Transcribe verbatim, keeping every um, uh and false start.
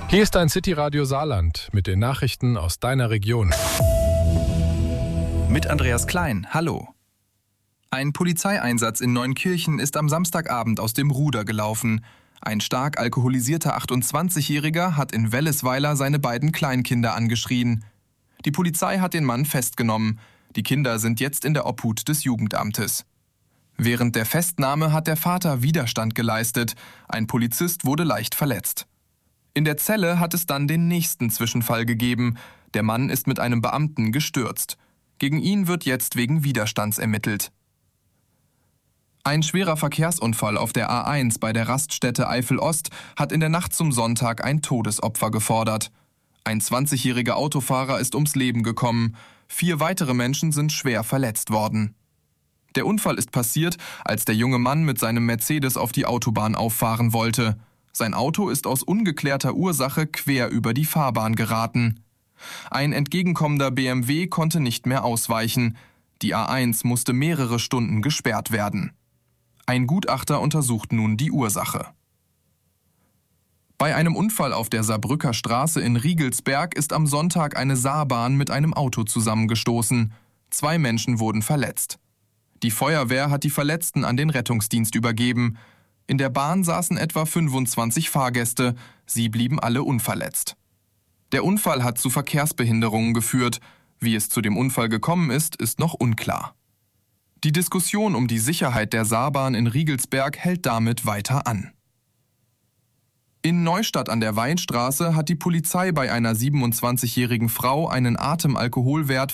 Hier ist dein City-Radio Saarland mit den Nachrichten aus deiner Region. Mit Andreas Klein, hallo. Ein Polizeieinsatz in Neunkirchen ist am Samstagabend aus dem Ruder gelaufen. Ein stark alkoholisierter achtundzwanzigjähriger hat in Wellesweiler seine beiden Kleinkinder angeschrien. Die Polizei hat den Mann festgenommen. Die Kinder sind jetzt in der Obhut des Jugendamtes. Während der Festnahme hat der Vater Widerstand geleistet. Ein Polizist wurde leicht verletzt. In der Zelle hat es dann den nächsten Zwischenfall gegeben. Der Mann ist mit einem Beamten gestürzt. Gegen ihn wird jetzt wegen Widerstands ermittelt. Ein schwerer Verkehrsunfall auf der A eins bei der Raststätte Eifel-Ost hat in der Nacht zum Sonntag ein Todesopfer gefordert. Ein zwanzigjähriger Autofahrer ist ums Leben gekommen. Vier weitere Menschen sind schwer verletzt worden. Der Unfall ist passiert, als der junge Mann mit seinem Mercedes auf die Autobahn auffahren wollte. Sein Auto ist aus ungeklärter Ursache quer über die Fahrbahn geraten. Ein entgegenkommender B M W konnte nicht mehr ausweichen. Die A eins musste mehrere Stunden gesperrt werden. Ein Gutachter untersucht nun die Ursache. Bei einem Unfall auf der Saarbrücker Straße in Riegelsberg ist am Sonntag eine Saarbahn mit einem Auto zusammengestoßen. Zwei Menschen wurden verletzt. Die Feuerwehr hat die Verletzten an den Rettungsdienst übergeben. In der Bahn saßen etwa fünfundzwanzig Fahrgäste. Sie blieben alle unverletzt. Der Unfall hat zu Verkehrsbehinderungen geführt. Wie es zu dem Unfall gekommen ist, ist noch unklar. Die Diskussion um die Sicherheit der Saarbahn in Riegelsberg hält damit weiter an. In Neustadt an der Weinstraße hat die Polizei bei einer siebenundzwanzigjährigen Frau einen Atemalkoholwert